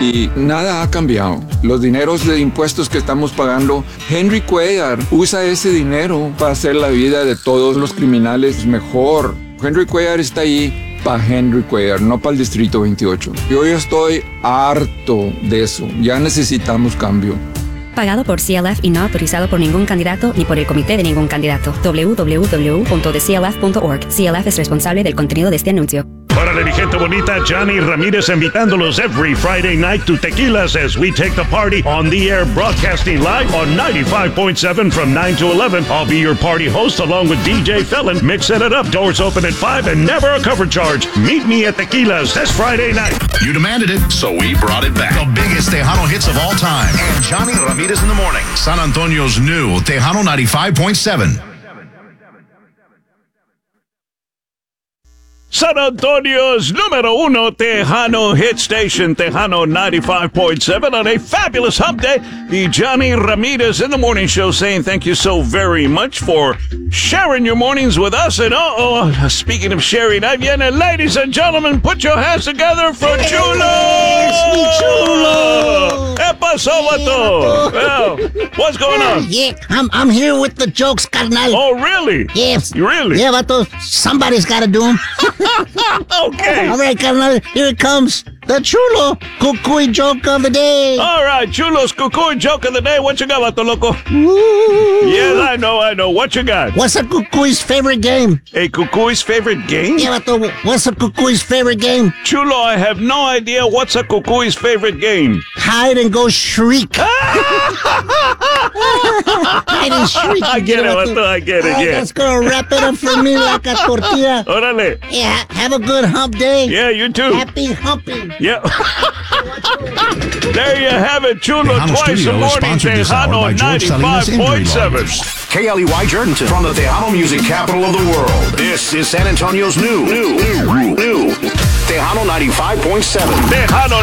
y nada ha cambiado. Los dineros de impuestos que estamos pagando, Henry Cuellar usa ese dinero para hacer la vida de todos los criminales mejor. Henry Cuellar está ahí para Henry Cuellar, no para el Distrito 28. Yo ya estoy harto de eso. Ya necesitamos cambio. Pagado por CLF y no autorizado por ningún candidato ni por el comité de ningún candidato. www.theclf.org. CLF es responsable del contenido de este anuncio. Órale, mi gente bonita, Johnny Ramírez invitándolos every Friday night to Tequilas as we take the party on the air, broadcasting live on 95.7 from 9 to 11. I'll be your party host along with DJ Felon, mixing it up. Doors open at 5 and never a cover charge. Meet me at Tequilas this Friday night. You demanded it, so we brought it back. The biggest Tejano hits of all time. And Johnny Ramírez in the morning. San Antonio's new Tejano 95.7. San Antonio's número uno Tejano hit station, Tejano 95.7 on a fabulous hump day. The Johnny Ramírez in the morning show saying thank you so very much for sharing your mornings with us. And speaking of sharing, ladies and gentlemen, put your hands together for Chulo! Chulo! ¿Qué pasó, vato? Well, what's going on? Yeah, I'm here with the jokes, carnal. Oh, really? Yes. Really? Yeah, vato, somebody's got to do them. Okay. All right, carnal, here it comes. The Chulo Cucuy joke of the day. All right, Chulo's Cucuy joke of the day. What you got, vato loco? Ooh. Yes, I know. What you got? What's a Cucuy's favorite game? A Cucuy's favorite game? Yeah, vato, what's a Cucuy's favorite game? Chulo, I have no idea what's a Cucuy's favorite game. Hide and go shriek. Hide and shriek. I get it, vato. I get it, yeah. That's gonna wrap it up for me like a tortilla. Órale. Yeah, have a good hump day. Yeah, you too. Happy humping. Yeah. There you have it, Chulo. Tejano Twice a Studio is morning, sponsored this hour Tejano by George Salinas Injury 95.7. KLEY Jordanton from the Tejano music capital of the world. This is San Antonio's new Tejano 95.7. Tejano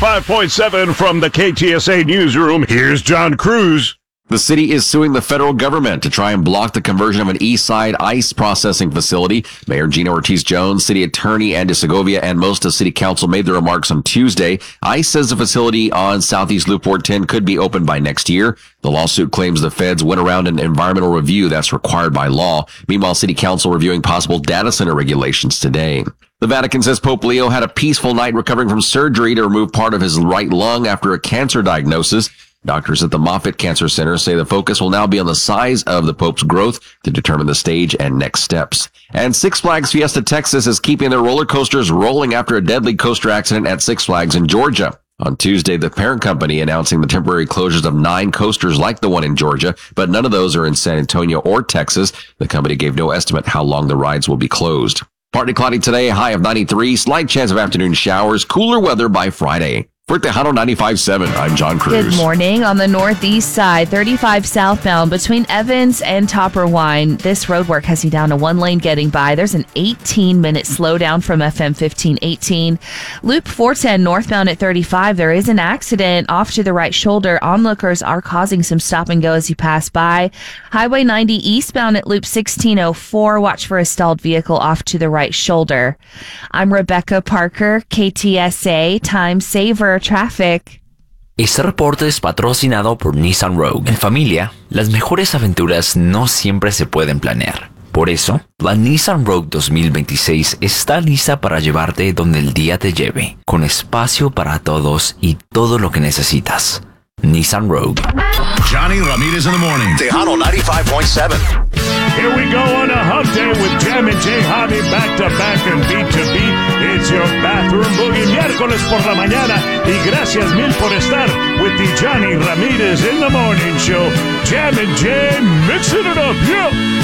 95.7 from the KTSA newsroom. Here's John Cruz. The city is suing the federal government to try and block the conversion of an East Side ice processing facility. Mayor Gina Ortiz-Jones, city attorney Andy Segovia, and most of city council made the remarks on Tuesday. ICE says the facility on Southeast Loop 410 could be open by next year. The lawsuit claims the feds went around an environmental review that's required by law. Meanwhile, city council reviewing possible data center regulations today. The Vatican says Pope Leo had a peaceful night recovering from surgery to remove part of his right lung after a cancer diagnosis. Doctors at the Moffitt Cancer Center say the focus will now be on the size of the Pope's growth to determine the stage and next steps. And Six Flags Fiesta Texas is keeping their roller coasters rolling after a deadly coaster accident at Six Flags in Georgia. On Tuesday, the parent company announcing the temporary closures of 9 coasters like the one in Georgia, but none of those are in San Antonio or Texas. The company gave no estimate how long the rides will be closed. Partly cloudy today, a high of 93, slight chance of afternoon showers, cooler weather by Friday. For Tejano 95.7, I'm John Cruz. Good morning. On the northeast side, 35 southbound between Evans and Topperwine. This road work has you down to 1 lane getting by. There's an 18-minute slowdown from FM 1518. Loop 410 northbound at 35. There is an accident off to the right shoulder. Onlookers are causing some stop and go as you pass by. Highway 90 eastbound at Loop 1604. Watch for a stalled vehicle off to the right shoulder. I'm Rebecca Parker, KTSA Time Saver Traffic. Este reporte es patrocinado por Nissan Rogue. En familia, las mejores aventuras no siempre se pueden planear. Por eso, la Nissan Rogue 2026 está lista para llevarte donde el día te lleve, con espacio para todos y todo lo que necesitas. Nissan Rogue. Johnny Ramírez in the morning. Tejano 95.7. Here we go on a hump day with Jam and Jay Hobby back to back and beat to beat. It's your bathroom boogie miércoles por la mañana. Y gracias mil por estar with the Johnny Ramírez in the morning show. Jam and Jay mixing it up, yeah.